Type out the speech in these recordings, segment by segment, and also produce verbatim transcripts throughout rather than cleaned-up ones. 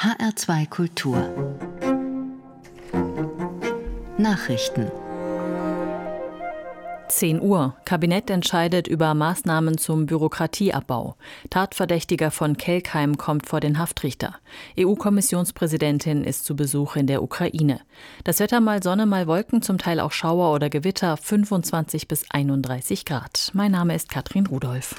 H R zwei Kultur Nachrichten. zehn Uhr. Kabinett entscheidet über Maßnahmen zum Bürokratieabbau. Tatverdächtiger von Kelkheim kommt vor den Haftrichter. E U-Kommissionspräsidentin ist zu Besuch in der Ukraine. Das Wetter mal Sonne, mal Wolken, zum Teil auch Schauer oder Gewitter, fünfundzwanzig bis einunddreißig Grad. Mein Name ist Katrin Rudolph.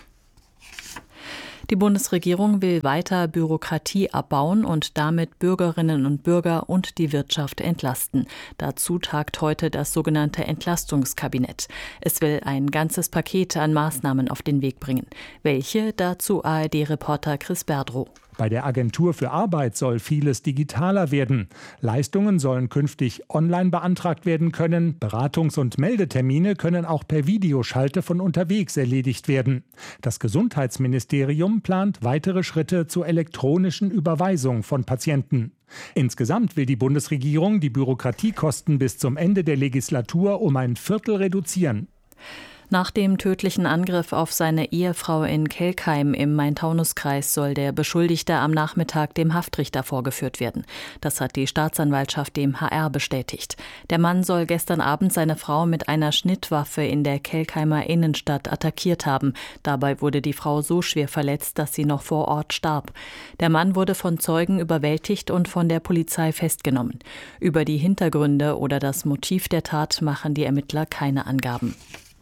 Die Bundesregierung will weiter Bürokratie abbauen und damit Bürgerinnen und Bürger und die Wirtschaft entlasten. Dazu tagt heute das sogenannte Entlastungskabinett. Es will ein ganzes Paket an Maßnahmen auf den Weg bringen. Welche? Dazu A R D-Reporter Chris Berdrow. Bei der Agentur für Arbeit soll vieles digitaler werden. Leistungen sollen künftig online beantragt werden können. Beratungs- und Meldetermine können auch per Videoschalte von unterwegs erledigt werden. Das Gesundheitsministerium plant weitere Schritte zur elektronischen Überweisung von Patienten. Insgesamt will die Bundesregierung die Bürokratiekosten bis zum Ende der Legislatur um ein Viertel reduzieren. Nach dem tödlichen Angriff auf seine Ehefrau in Kelkheim im Main-Taunus-Kreis soll der Beschuldigte am Nachmittag dem Haftrichter vorgeführt werden. Das hat die Staatsanwaltschaft dem H R bestätigt. Der Mann soll gestern Abend seine Frau mit einer Schnittwaffe in der Kelkheimer Innenstadt attackiert haben. Dabei wurde die Frau so schwer verletzt, dass sie noch vor Ort starb. Der Mann wurde von Zeugen überwältigt und von der Polizei festgenommen. Über die Hintergründe oder das Motiv der Tat machen die Ermittler keine Angaben.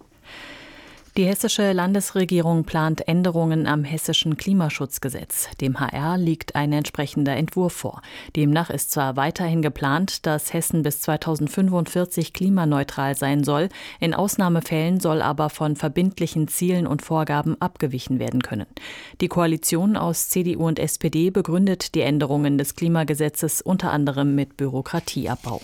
Die hessische Landesregierung plant Änderungen am hessischen Klimaschutzgesetz. Dem H R liegt ein entsprechender Entwurf vor. Demnach ist zwar weiterhin geplant, dass Hessen bis zweitausendfünfundvierzig klimaneutral sein soll. In Ausnahmefällen soll aber von verbindlichen Zielen und Vorgaben abgewichen werden können. Die Koalition aus C D U und S P D begründet die Änderungen des Klimagesetzes unter anderem mit Bürokratieabbau.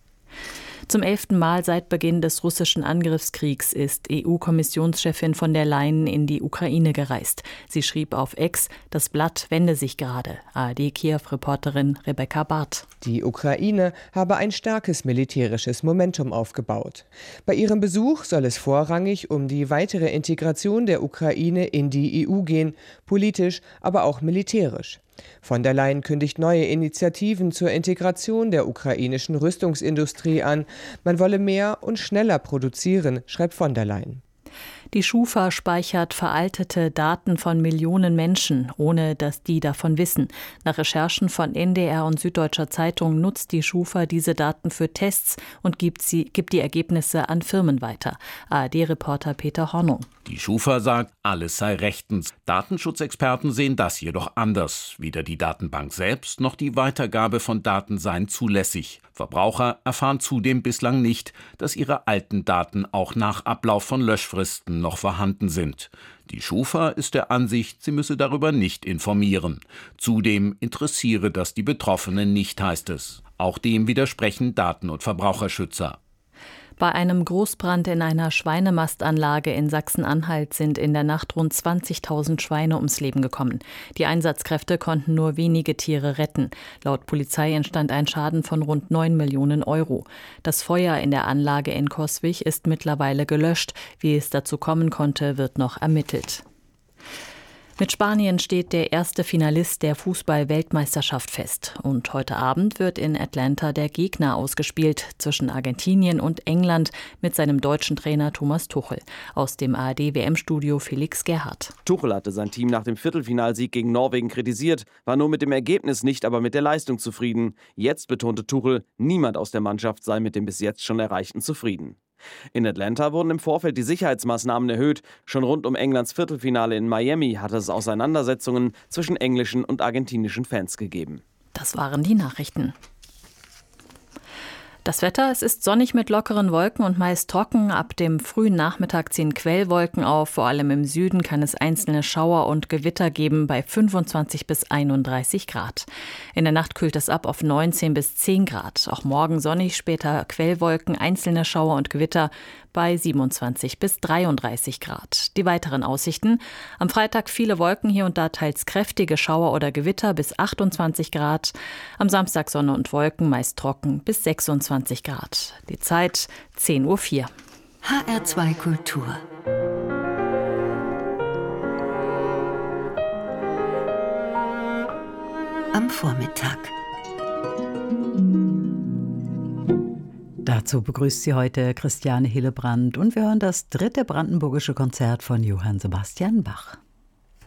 Zum elften Mal seit Beginn des russischen Angriffskriegs ist E U-Kommissionschefin von der Leyen in die Ukraine gereist. Sie schrieb auf X, das Blatt wende sich gerade. A R D-Kiew-Reporterin Rebecca Barth. Die Ukraine habe ein starkes militärisches Momentum aufgebaut. Bei ihrem Besuch soll es vorrangig um die weitere Integration der Ukraine in die E U gehen, politisch, aber auch militärisch. Von der Leyen kündigt neue Initiativen zur Integration der ukrainischen Rüstungsindustrie an. Man wolle mehr und schneller produzieren, schreibt von der Leyen. Die Schufa speichert veraltete Daten von Millionen Menschen, ohne dass die davon wissen. Nach Recherchen von N D R und Süddeutscher Zeitung nutzt die Schufa diese Daten für Tests und gibt, sie, gibt die Ergebnisse an Firmen weiter. A R D-Reporter Peter Hornung. Die Schufa sagt, alles sei rechtens. Datenschutzexperten sehen das jedoch anders. Weder die Datenbank selbst noch die Weitergabe von Daten seien zulässig. Verbraucher erfahren zudem bislang nicht, dass ihre alten Daten auch nach Ablauf von Löschfristen noch vorhanden sind. Die Schufa ist der Ansicht, sie müsse darüber nicht informieren. Zudem interessiere das die Betroffenen nicht, heißt es. Auch dem widersprechen Daten- und Verbraucherschützer. Bei einem Großbrand in einer Schweinemastanlage in Sachsen-Anhalt sind in der Nacht rund zwanzigtausend Schweine ums Leben gekommen. Die Einsatzkräfte konnten nur wenige Tiere retten. Laut Polizei entstand ein Schaden von rund neun Millionen Euro. Das Feuer in der Anlage in Coswig ist mittlerweile gelöscht. Wie es dazu kommen konnte, wird noch ermittelt. Mit Spanien steht der erste Finalist der Fußball-Weltmeisterschaft fest. Und heute Abend wird in Atlanta der Gegner ausgespielt zwischen Argentinien und England mit seinem deutschen Trainer Thomas Tuchel. Aus dem A R D-W M-Studio Felix Gerhardt. Tuchel hatte sein Team nach dem Viertelfinalsieg gegen Norwegen kritisiert, war nur mit dem Ergebnis nicht, aber mit der Leistung zufrieden. Jetzt betonte Tuchel, niemand aus der Mannschaft sei mit dem bis jetzt schon Erreichten zufrieden. In Atlanta wurden im Vorfeld die Sicherheitsmaßnahmen erhöht. Schon rund um Englands Viertelfinale in Miami hatte es Auseinandersetzungen zwischen englischen und argentinischen Fans gegeben. Das waren die Nachrichten. Das Wetter, es ist sonnig mit lockeren Wolken und meist trocken. Ab dem frühen Nachmittag ziehen Quellwolken auf. Vor allem im Süden kann es einzelne Schauer und Gewitter geben bei fünfundzwanzig bis einunddreißig Grad. In der Nacht kühlt es ab auf neunzehn bis zehn Grad. Auch morgen sonnig, später Quellwolken, einzelne Schauer und Gewitter bei siebenundzwanzig bis dreiunddreißig Grad. Die weiteren Aussichten: Am Freitag viele Wolken, hier und da teils kräftige Schauer oder Gewitter bis achtundzwanzig Grad. Am Samstag Sonne und Wolken, meist trocken bis sechsundzwanzig Grad. Die Zeit zehn Uhr vier. H R zwei Kultur am Vormittag. Dazu begrüßt sie heute Christiane Hillebrand und wir hören das dritte brandenburgische Konzert von Johann Sebastian Bach.